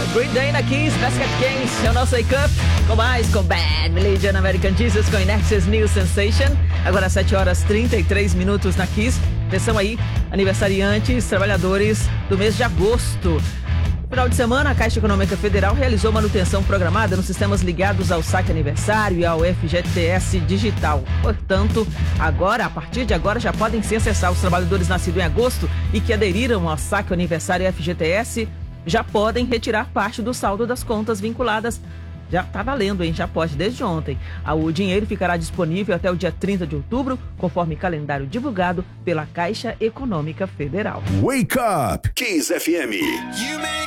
Green Day na Kiss, Basket Games, é o nosso Wake Up, com mais, com Bad Religion, American Jesus, com Inex's New Sensation. Agora 7h33 na Kiss. Atenção aí, aniversariantes, trabalhadores do mês de agosto. No final de semana, a Caixa Econômica Federal realizou manutenção programada nos sistemas ligados ao saque aniversário e ao FGTS digital. Portanto, a partir de agora, já podem se acessar. Os trabalhadores nascidos em agosto e que aderiram ao saque aniversário e FGTS já podem retirar parte do saldo das contas vinculadas. Já tá valendo, hein? Já pode desde ontem. O dinheiro ficará disponível até o dia 30 de outubro, conforme calendário divulgado pela Caixa Econômica Federal. Wake Up, Kiss FM.